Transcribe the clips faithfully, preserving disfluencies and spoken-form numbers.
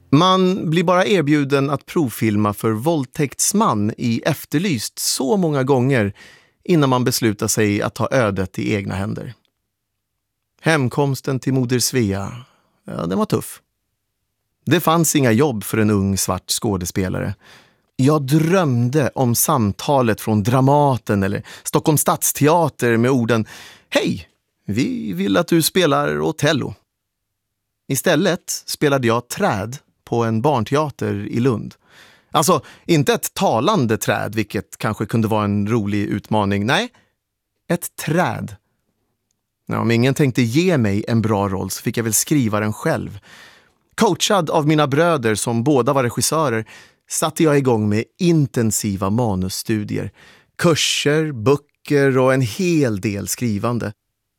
Man blir bara erbjuden att provfilma för våldtäktsman i Efterlyst så många gånger innan man beslutar sig att ta ödet i egna händer. Hemkomsten till moder Svea, ja, den var tuff. Det fanns inga jobb för en ung svart skådespelare. Jag drömde om samtalet från Dramaten eller Stockholms stadsteater med orden "Hej, vi vill att du spelar Othello." Istället spelade jag träd på en barnteater i Lund. Alltså, inte ett talande träd, vilket kanske kunde vara en rolig utmaning. Nej, ett träd. Ja, om ingen tänkte ge mig en bra roll så fick jag väl skriva den själv. Coachad av mina bröder som båda var regissörer satte jag igång med intensiva manusstudier. Kurser, böcker och en hel del skrivande.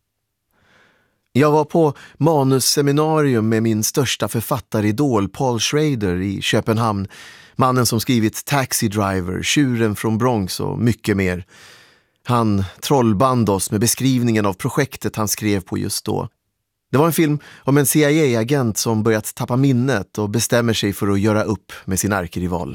Jag var på manusseminarium med min största författaridol Paul Schrader i Köpenhamn. Mannen som skrivit Taxi Driver, Tjuren från Bronx och mycket mer. Han trollband oss med beskrivningen av projektet han skrev på just då. Det var en film om en C I A-agent som börjat tappa minnet och bestämmer sig för att göra upp med sin ärkerival.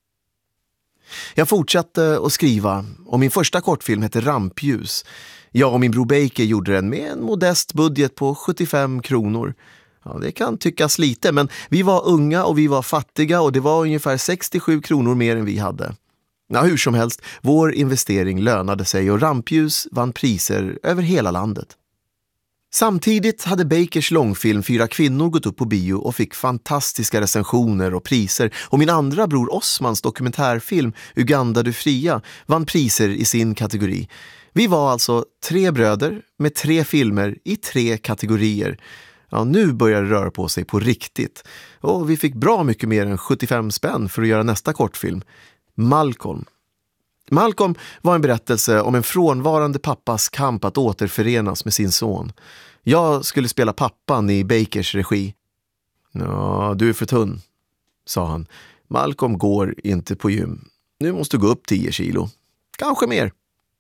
Jag fortsatte att skriva och min första kortfilm hette Rampljus. Jag och min bror Baker gjorde den med en modest budget på sjuttiofem kronor. Ja, det kan tyckas lite, men vi var unga och vi var fattiga och det var ungefär sextiosju kronor mer än vi hade. Ja, hur som helst, vår investering lönade sig och Rampljus vann priser över hela landet. Samtidigt hade Bakers långfilm Fyra kvinnor gått upp på bio och fick fantastiska recensioner och priser, och min andra bror Osmans dokumentärfilm Uganda du fria vann priser i sin kategori. Vi var alltså tre bröder med tre filmer i tre kategorier. Ja, nu börjar det röra på sig på riktigt. Och vi fick bra mycket mer än sjuttiofem spänn för att göra nästa kortfilm. Malcolm. Malcolm var en berättelse om en frånvarande pappas kamp att återförenas med sin son. Jag skulle spela pappan i Bakers regi. Ja, du är för tunn, sa han. Malcolm går inte på gym. Nu måste du gå upp tio kilo. Kanske mer.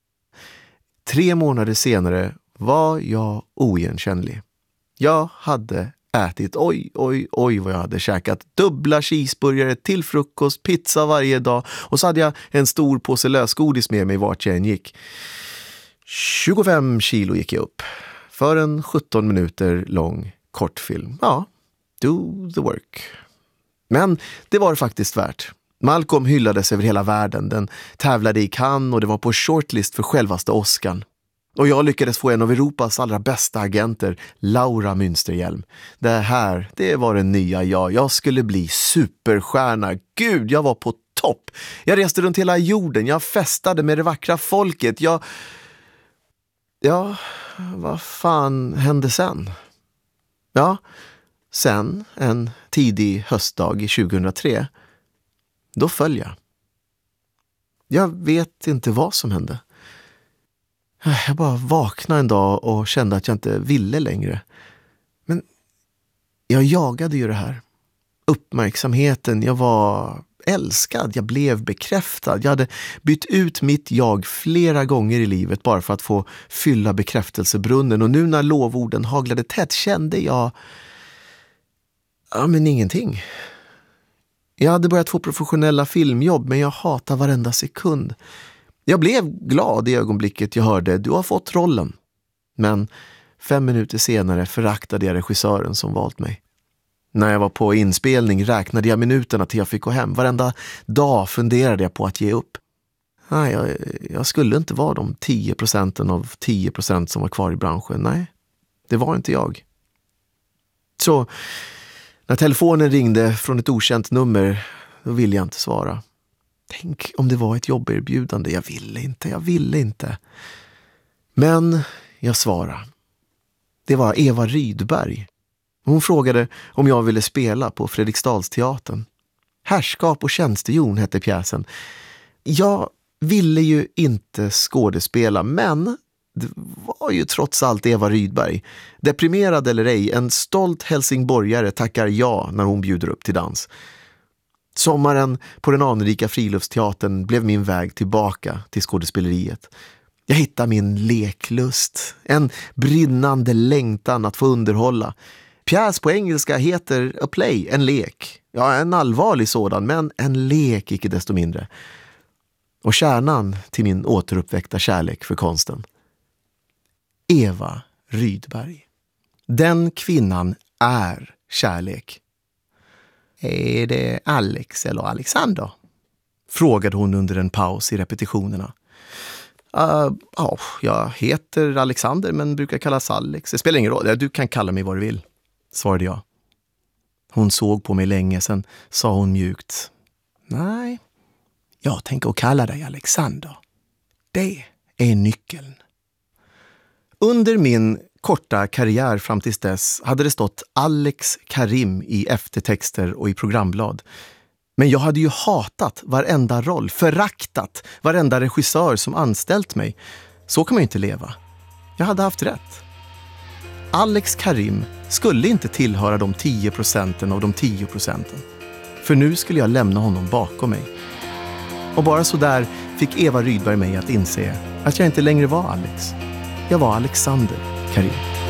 Tre månader senare var jag oigenkännlig. Jag hade ätit, oj, oj, oj vad jag hade käkat. Dubbla cheeseburgare till frukost, pizza varje dag. Och så hade jag en stor påse lösgodis med mig vart jag än gick. tjugofem kilo gick jag upp. För en sjutton minuter lång kortfilm. Ja, do the work. Men det var det faktiskt värt. Malcolm hyllades över hela världen. Den tävlade i Cannes och det var på shortlist för självaste Oscar. Och jag lyckades få en av Europas allra bästa agenter, Laura Münsterhjelm. Det här, det var den nya jag. Jag skulle bli superstjärna. Gud, jag var på topp. Jag reste runt hela jorden. Jag festade med det vackra folket. Jag... Ja, vad fan hände sen? Ja, sen en tidig höstdag tjugohundratre. Då föll jag. Jag vet inte vad som hände. Jag bara vaknade en dag och kände att jag inte ville längre. Men jag jagade ju det här. Uppmärksamheten, jag var älskad, jag blev bekräftad. Jag hade bytt ut mitt jag flera gånger i livet bara för att få fylla bekräftelsebrunnen. Och nu när lovorden haglade tätt kände jag... Ja, men ingenting. Jag hade börjat få professionella filmjobb, men jag hatar varenda sekund. Jag blev glad i ögonblicket jag hörde du har fått rollen. Men fem minuter senare föraktade jag regissören som valt mig. När jag var på inspelning räknade jag minuterna till jag fick gå hem. Varenda dag funderade jag på att ge upp. Nej, jag, jag skulle inte vara de tio procenten av tio procent som var kvar i branschen. Nej, det var inte jag. Så när telefonen ringde från ett okänt nummer, då ville jag inte svara. Tänk om det var ett jobberbjudande. Jag ville inte, jag ville inte. Men jag svarade. Det var Eva Rydberg. Hon frågade om jag ville spela på Fredriksdalsteatern. Härskap och tjänstehjon hette pjäsen. Jag ville ju inte skådespela, men det var ju trots allt Eva Rydberg. Deprimerad eller ej, en stolt helsingborgare tackar ja när hon bjuder upp till dans. Sommaren på den anrika friluftsteatern blev min väg tillbaka till skådespeleriet. Jag hittade min leklust, en brinnande längtan att få underhålla. Pjäs på engelska heter a play, en lek. Ja, en allvarlig sådan, men en lek icke desto mindre. Och kärnan till min återuppväckta kärlek för konsten. Eva Rydberg. Den kvinnan är kärlek. Är det Alex eller Alexander? Frågade hon under en paus i repetitionerna. Uh, oh, jag heter Alexander men brukar kallas Alex. Det spelar ingen roll, du kan kalla mig vad du vill, svarade jag. Hon såg på mig länge, sen sa hon mjukt. Nej, jag tänker kalla dig Alexander. Det är nyckeln. Under min korta karriär fram tills dess hade det stått Alex Karim i eftertexter och i programblad. Men jag hade ju hatat varenda roll, föraktat varenda regissör som anställt mig. Så kan man ju inte leva. Jag hade haft rätt. Alex Karim skulle inte tillhöra de tio procenten av de tio procenten. För nu skulle jag lämna honom bakom mig. Och bara så där fick Eva Rydberg mig att inse att jag inte längre var Alex. Jag var Alexander Karim.